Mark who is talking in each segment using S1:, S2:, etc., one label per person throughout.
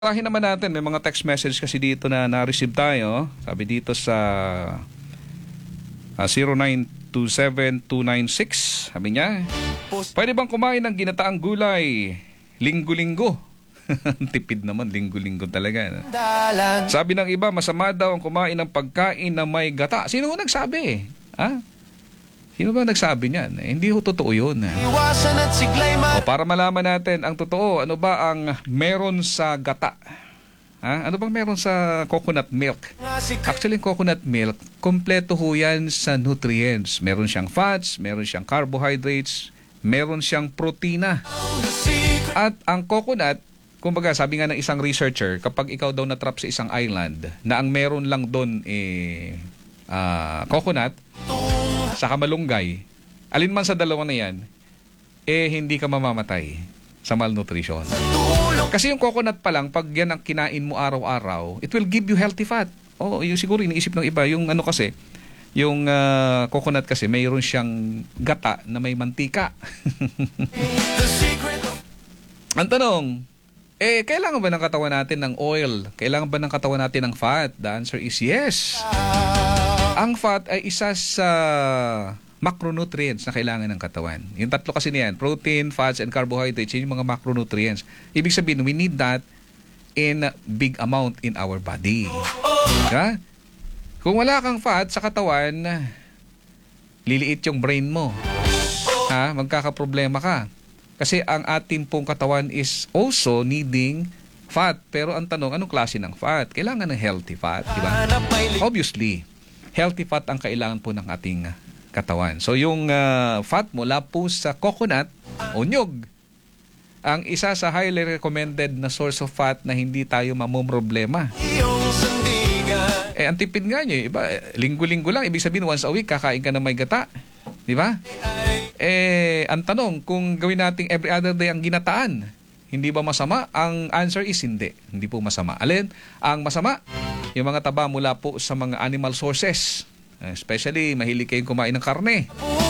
S1: Basahin naman natin, may mga text message kasi dito na na-receive tayo. Sabi dito sa 0927-296, sabi niya, pwede bang kumain ng ginataang gulay linggo-linggo? Tipid naman, linggo-linggo talaga. No? Sabi ng iba, masama daw ang kumain ng pagkain na may gata. Sino nagsabi? Ha? Sino ba nagsabi niyan? Hindi ho totoo yun. O para malaman natin ang totoo, ano ba ang meron sa gata? Ha? Ano bang meron sa coconut milk? Actually, coconut milk, kompleto ho yan sa nutrients. Meron siyang fats, meron siyang carbohydrates, meron siyang protina. At ang coconut, kumbaga sabi nga ng isang researcher, kapag ikaw daw natrap sa isang island na ang meron lang doon coconut, saka malunggay, alin man sa dalawa na yan, hindi ka mamamatay sa malnutrition. Kasi yung coconut pa lang, pag yan ang kinain mo araw-araw, it will give you healthy fat. Yung siguro iniisip ng iba, yung ano kasi, yung coconut kasi, mayroon siyang gata na may mantika. Ang tanong, kailangan ba ng katawan natin ng oil? Kailangan ba ng katawan natin ng fat? The answer is yes. Ang fat ay isa sa macronutrients na kailangan ng katawan. Yung tatlo kasi niyan, protein, fats, and carbohydrates, yun yung mga macronutrients. Ibig sabihin, we need that in a big amount in our body. Diba? Kung wala kang fat sa katawan, liliit yung brain mo. Magkakaproblema ka. Kasi ang ating pong katawan is also needing fat. Pero ang tanong, anong klase ng fat? Kailangan ng healthy fat, diba? Obviously, healthy fat ang kailangan po ng ating katawan. So yung fat mula po sa coconut o nyog, ang isa sa highly recommended na source of fat na hindi tayo mamumroblema. Ang tipid nga nyo, iba, linggo-linggo lang, ibig sabihin once a week, kakain ka na may gata. Di ba? Ang tanong, kung gawin natin every other day ang ginataan, hindi ba masama? Ang answer is hindi. Hindi po masama. Alin? Ang masama, yung mga taba mula po sa mga animal sources. Especially, mahilig kayong kumain ng karne.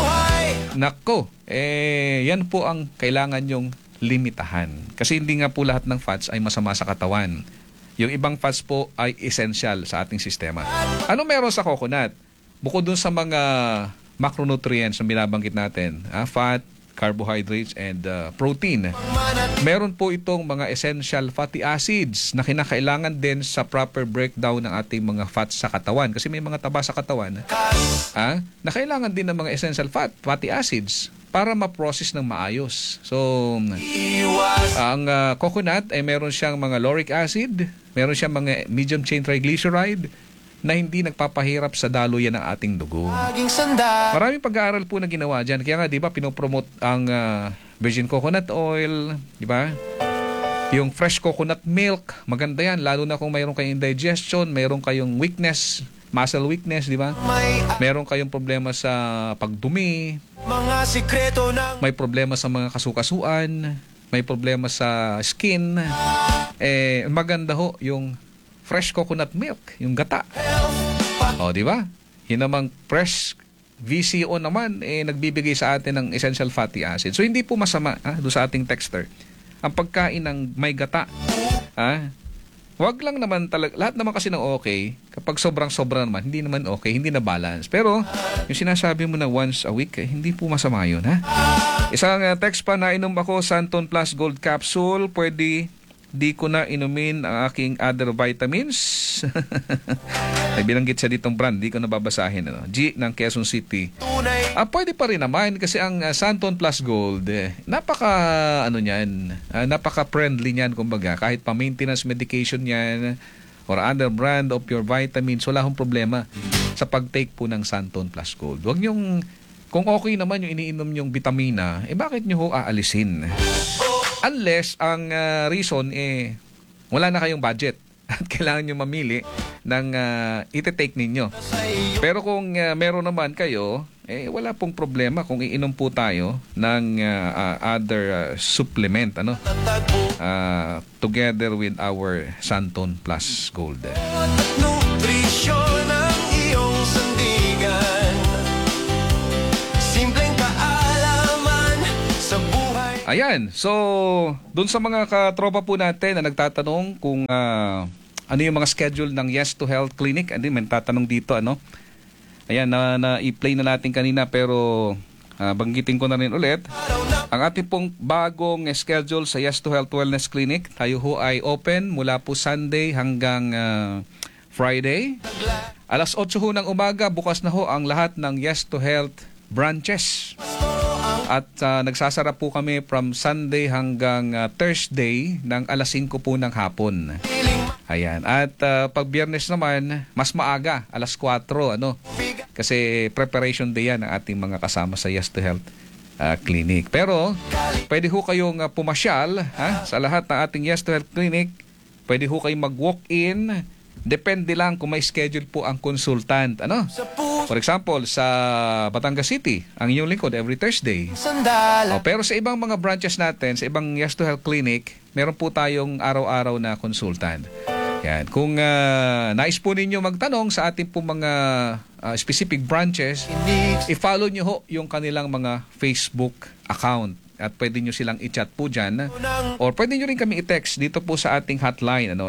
S1: Nako, yan po ang kailangan yung limitahan. Kasi hindi nga po lahat ng fats ay masama sa katawan. Yung ibang fats po ay essential sa ating sistema. Ano meron sa coconut? Bukod dun sa mga macronutrients na binabanggit natin, fat, carbohydrates, and protein. Meron po itong mga essential fatty acids na kinakailangan din sa proper breakdown ng ating mga fats sa katawan. Kasi may mga taba sa katawan na kailangan din ng mga essential fatty acids para ma-process ng maayos. So, ang coconut ay meron siyang mga lauric acid, meron siyang mga medium chain triglyceride, na hindi nagpapahirap sa daluyan ng ating dugo. Maraming pag-aaral po na ginawa dyan. Kaya nga, di ba, pinopromote ang virgin coconut oil, di ba? Yung fresh coconut milk, maganda yan. Lalo na kung mayroon kayong indigestion, mayroon kayong weakness, muscle weakness, di ba? Mayroon kayong problema sa pagdumi, may problema sa mga kasukasuan, may problema sa skin. Maganda ho yung fresh coconut milk, yung gata. Di ba? Yun namang fresh VCO naman, nagbibigay sa atin ng essential fatty acid. So, hindi po masama, doon sa ating texter, ang pagkain ng may gata. Wag lang naman talaga, lahat naman kasi ng okay, kapag sobrang-sobra naman, hindi naman okay, hindi na balance. Pero, yung sinasabi mo na once a week, hindi po masama yun, Isang text pa na inom ako, Santon Plus Gold Capsule, pwede di ko na inumin ang aking other vitamins. Ay binanggit siya ditong brand, di ko na babasahin. G ng Quezon City. Pwede pa rin naman kasi ang Santon Plus Gold, napaka-friendly niyan, kumbaga. Kahit pa-maintenance medication yan or other brand of your vitamins, wala akong problema sa pag-take po ng Santon Plus Gold. Huwag niyong, kung okay naman yung iniinom yung vitamina, bakit niyo ho aalisin? Unless ang reason wala na kayong budget at kailangan nyo mamili ng iti-take ninyo. Pero kung meron naman kayo, wala pong problema kung iinom po tayo ng other supplement together with our Santon Plus Gold. Nutrisyon ang iyong sandigan. Simpleng kaalaman sa buhay. Ayan, so doon sa mga katropa po natin na nagtatanong kung ano yung mga schedule ng Yes to Health Clinic, may tatanong dito ano. Ayan, na-i-play na natin kanina pero banggitin ko na rin ulit. Ang ating pong bagong schedule sa Yes to Health Wellness Clinic, tayo ho ay open mula po Sunday hanggang Friday. Alas 8 ho ng umaga, bukas na ho ang lahat ng Yes to Health branches. At nagsasara po kami from Sunday hanggang Thursday ng alas 5 po ng hapon. Ayan. At pag Biyernes naman, mas maaga, alas 4, ano? Kasi preparation day yan ng ating mga kasama sa Yes to Health Clinic. Pero pwede ho kayong pumasyal sa lahat ng ating Yes to Health Clinic. Pwede ho kayong mag-walk-in. Depende lang kung may schedule po ang consultant. Ano? For example, sa Batangas City, ang inyong lingkod every Thursday. Pero sa ibang mga branches natin, sa ibang Yes to Health Clinic, meron po tayong araw-araw na consultant. Yan. Kung nais po ninyo magtanong sa ating po mga specific branches, i-follow nyo ho yung kanilang mga Facebook account. At pwede nyo silang i-chat po dyan. Or pwede nyo rin kami i-text dito po sa ating hotline.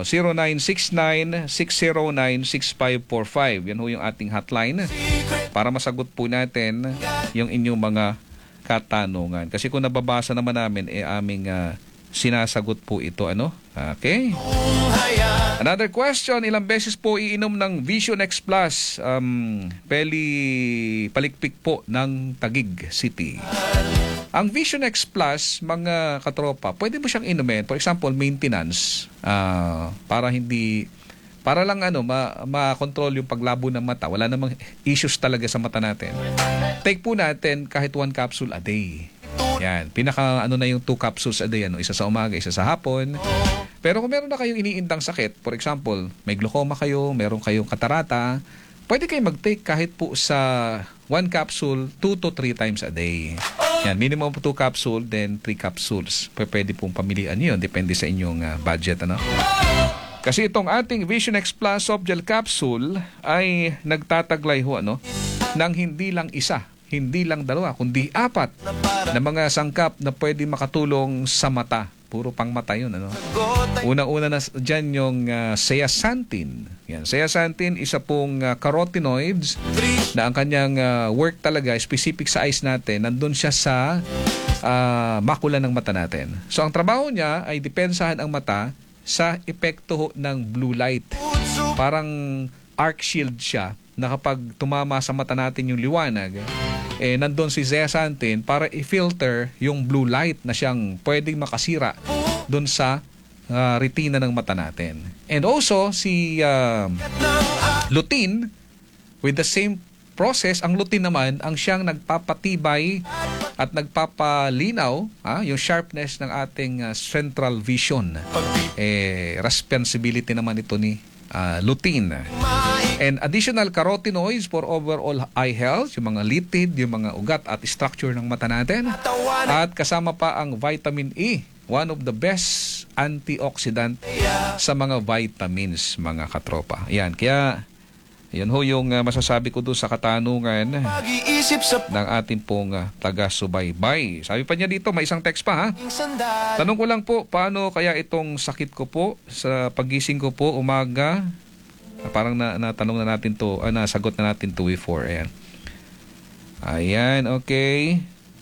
S1: 0969-609-6545. Yan ho yung ating hotline. Para masagot po natin yung inyong mga katanungan. Kasi kung nababasa naman namin, aming sinasagot po ito. Ano? Okay? Another question, ilang beses po iinom ng Vision X Plus? Palikpik po ng Taguig City. Ang Vision X Plus, mga katropa, pwede mo siyang inumin. For example, maintenance, para lang ma-control yung paglabo ng mata. Wala namang issues talaga sa mata natin. Take po natin kahit 1 capsule a day. Yan, pinaka na yung 2 capsules a day, isa sa umaga, isa sa hapon. Pero kung meron na kayong iniindang sakit, for example, may glaucoma kayo, meron kayong katarata, pwede kayo mag-take kahit po sa 1 capsule 2 to 3 times a day. Yan, minimum 2 capsule, then 3 capsules. Pwede pong pamilian yun, depende sa inyong budget. Ano? Kasi itong ating Vision X Plus Soft Gel Capsule ay nagtataglay ho, ng hindi lang isa, hindi lang dalawa, kundi 4 na mga sangkap na pwede makatulong sa mata. Puro pang mata yun. Una-una na dyan yung zeaxanthin. Yan, zeaxanthin, isa pong carotenoids na ang kanyang work talaga, specific sa eyes natin, nandun siya sa makula ng mata natin. So ang trabaho niya ay depensahan ang mata sa epekto ng blue light. Parang arc shield siya na kapag tumama sa mata natin yung liwanag, nandun si zeaxanthin para i-filter yung blue light na siyang pwedeng makasira dun sa retina ng mata natin. And also, si lutein, with the same process, ang lutein naman, ang siyang nagpapatibay at nagpapalinaw yung sharpness ng ating central vision. Responsibility naman ito ni lutein. And additional carotenoids for overall eye health, yung mga litid, yung mga ugat at structure ng mata natin. At kasama pa ang vitamin E, one of the best antioxidant sa mga vitamins, mga katropa. Yan, kaya yan ho yung masasabi ko doon sa katanungan ng ating pong taga-subaybay. Sabi pa niya dito, may isang text pa Tanong ko lang po, paano kaya itong sakit ko po sa pagising ko po umaga? Parang natanong na natin to, nasagot na natin to before. Ayan, okay.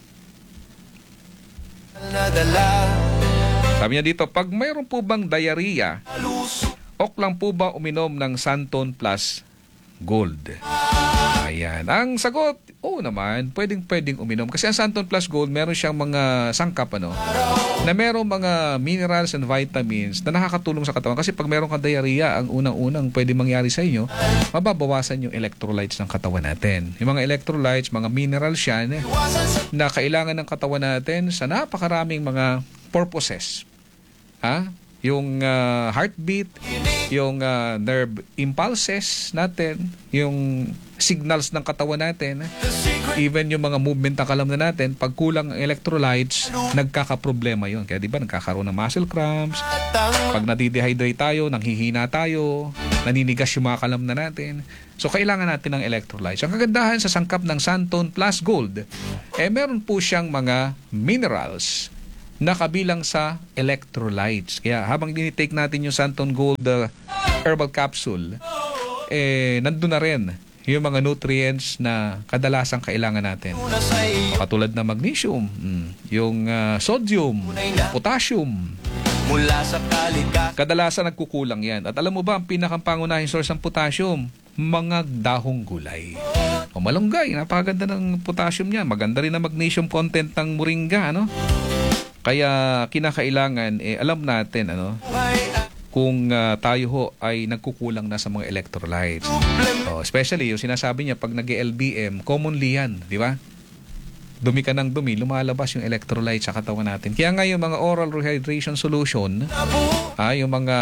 S1: Sabi niya dito, pag mayroon po bang diarrhea, ok lang po ba uminom ng Santon Plus Gold? Ayan. Ang sagot, oo naman, pwedeng uminom. Kasi ang Santon Plus Gold, meron siyang mga sangkap, na merong mga minerals and vitamins na nakakatulong sa katawan. Kasi pag meron kang diarrhea, ang unang-unang pwede mangyari sa inyo, mababawasan yung electrolytes ng katawan natin. Yung mga electrolytes, mga minerals yan, na kailangan ng katawan natin sa napakaraming mga purposes. Yung heartbeat, yung nerve impulses natin, yung signals ng katawan natin, even yung mga movement ng kalam na natin, pag kulang ang electrolytes, nagkakaproblema yun. Kaya di ba nagkakaroon ng muscle cramps, pag nadidehydrate tayo, nanghihina tayo, naninigas yung mga kalam na natin. So kailangan natin ng electrolytes. Ang kagandahan sa sangkap ng Santon Plus Gold, meron po siyang mga minerals na kabilang sa electrolytes. Kaya habang dinitake natin yung Santon Gold herbal capsule, nandun na rin yung mga nutrients na kadalasang kailangan natin. Katulad na magnesium, yung sodium, potassium. Kadalasan nagkukulang yan. At alam mo ba, ang pinakapangunahing source ng potassium? Mga dahong gulay. O malunggay, napakaganda ng potassium niya. Maganda rin ang magnesium content ng moringa, ano? Kaya kinakailangan, alam natin, ano, kung tayo ho ay nagkukulang na sa mga electrolytes. Especially yung sinasabi niya pag nag-LBM, commonly yan, di ba? Dumi ka ng dumi, lumalabas yung electrolytes sa katawan natin. Kaya nga yung mga oral rehydration solution, yung mga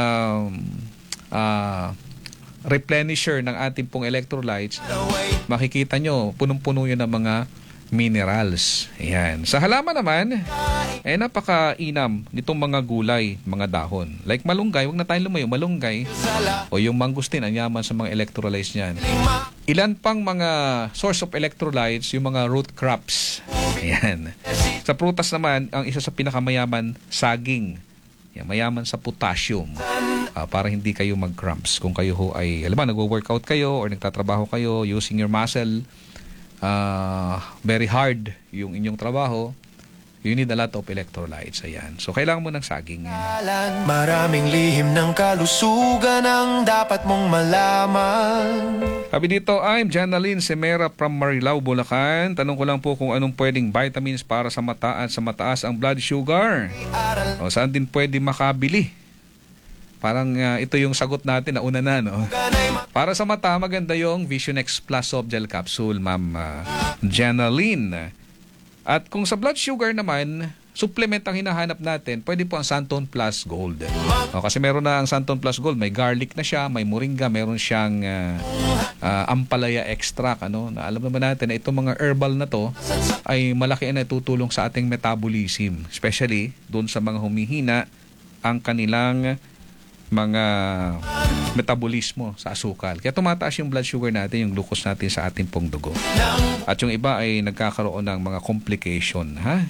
S1: replenisher ng ating pong electrolytes, makikita nyo, punong-puno yun ng mga minerals. Ayan. Sa halaman naman, napakainam nitong mga gulay, mga dahon. Like malunggay, huwag na tayong lumayo, malunggay o yung mangustin, ang yaman sa mga electrolytes niyan. Ilan pang mga source of electrolytes, yung mga root crops. Ayan. Sa prutas naman, ang isa sa pinakamayaman, saging. Yan, mayaman sa potassium. Para hindi kayo mag-cramps. Kung kayo ho ay, alam ba, nagwo-workout kayo or nagtatrabaho kayo using your muscle, very hard yung inyong trabaho, you need a lot of electrolytes. Ayan. So, kailangan mo ng saging.
S2: Maraming lihim ng kalusugan ang dapat mong malaman.
S1: Sabi dito, I'm Janalyn Semera from Marilao, Bulacan. Tanong ko lang po kung anong pwedeng vitamins para sa mata at sa mataas ang blood sugar. O, saan din pwede makabili? Parang ito yung sagot natin na una na, no? Para sa mata, maganda yung Vision X Plus Soft Gel Capsule, Ma'am Janalyn. At kung sa blood sugar naman, supplement ang hinahanap natin, pwede po ang Santon Plus Gold. Kasi meron na ang Santon Plus Gold, may garlic na siya, may moringa, meron siyang ampalaya extract. Ano? Na alam naman natin na itong mga herbal na to ay malaki na tutulong sa ating metabolism. Especially doon sa mga humihina ang kanilang mga metabolismo sa asukal. Kaya tumataas yung blood sugar natin, yung glucose natin sa ating pong dugo. At yung iba ay nagkakaroon ng mga complication. Ha?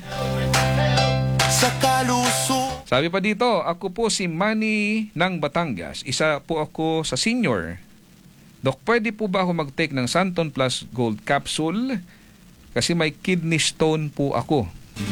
S1: Sabi pa dito, ako po si Manny ng Batangas. Isa po ako sa senior. Dok, pwede po ba ako mag-take ng Santon Plus Gold Capsule? Kasi may kidney stone po ako.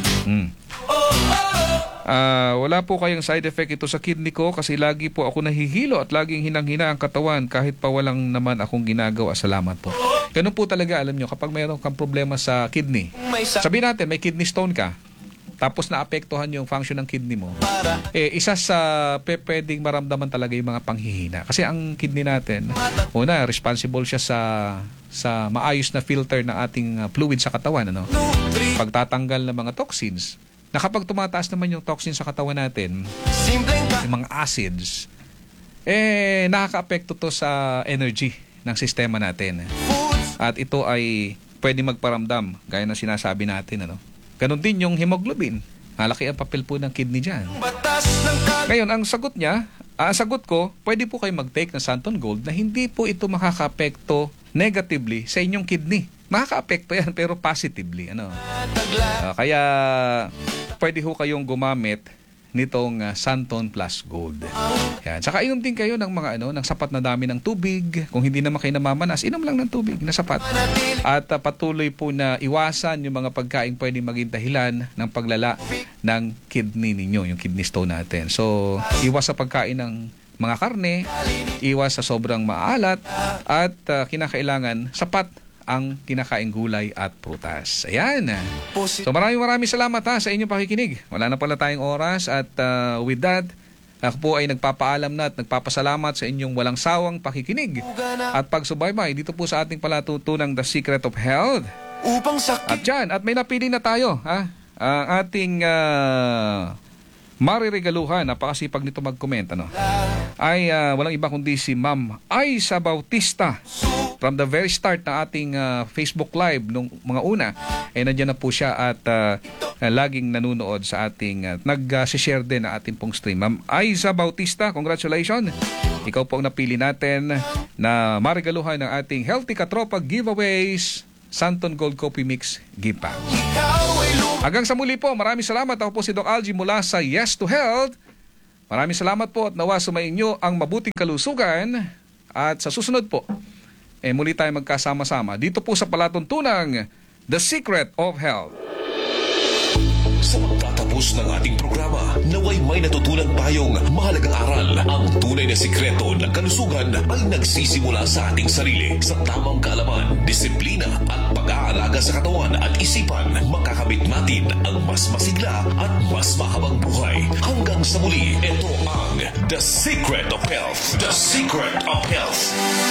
S1: Wala po kayong side effect ito sa kidney ko kasi lagi po ako nahihilo at laging hinang-hina ang katawan kahit pa walang naman akong ginagawa. Salamat po. Ganun po talaga, alam nyo, kapag mayroon kang problema sa kidney, sabihin natin may kidney stone ka, tapos naapektuhan yung function ng kidney mo, isa sa pwedeng maramdaman talaga yung mga panghihina. Kasi ang kidney natin, una, responsible siya sa maayos na filter ng ating fluid sa katawan, ano? Pagtatanggal ng mga toxins, na kapag tumataas naman yung toxin sa katawan natin, yung mga acids, nakaka-apekto to sa energy ng sistema natin. At ito ay pwede magparamdam, gaya ng sinasabi natin. Ano? Ganon din yung hemoglobin. Malaki ang papel po ng kidney dyan. Ngayon, ang sagot niya, ang sagot ko, pwede po kayo mag-take ng Santon Gold na hindi po ito makaka-apekto negatively sa inyong kidney. Makaka-apekto yan, pero positively. Ano? Kaya pwede ho kayong gumamit nitong Santon Plus Gold. Yan. Saka inom din kayo ng mga ng sapat na dami ng tubig. Kung hindi naman kayo namamanas, inom lang ng tubig na sapat. At patuloy po na iwasan yung mga pagkain pwedeng maging dahilan ng paglala ng kidney ninyo, yung kidney stone natin. So, iwas sa pagkain ng mga karne, iwas sa sobrang maalat, at kinakailangan sapat ang kinakaing gulay at prutas. Ayan. So maraming salamat sa inyong pakikinig. Wala na pala tayong oras at with that, ako po ay nagpapaalam na at nagpapasalamat sa inyong walang sawang pakikinig at pagsubaybay dito po sa ating palatutunang The Secret of Health. At dyan, at may napili na tayo. Ang ating mariregaluhan, napakasipag nito mag-comment, ay walang iba kundi si Ma'am Aiza Bautista. From the very start na ating Facebook Live nung mga una, nandiyan na po siya at laging nanunood sa ating, nag-share din na ating pong stream. Ma'am Aiza Bautista, congratulations! Ikaw po ang napili natin na marigaluhan ng ating Healthy Katropa Giveaways Santon Gold Coffee Mix Gift Pack. Hanggang sa muli po, maraming salamat. Ako po si Doc Algie mula sa Yes to Health. Maraming salamat po at nawa sumainyo ang mabuting kalusugan. At sa susunod po, muli tayo magkasama-sama dito po sa palatuntunang The Secret of Health.
S3: Sa pagtatapos ng ating programa, naway may natutunan tayong mahalagang aral. Ang tunay na sikreto ng kalusugan ay nagsisimula sa ating sarili. Sa tamang kaalaman, disiplina at pag-aalaga sa katawan at isipan, makakamit natin ang mas masigla at mas mahabang buhay. Hanggang sa muli, ito ang The Secret of Health. The Secret of Health.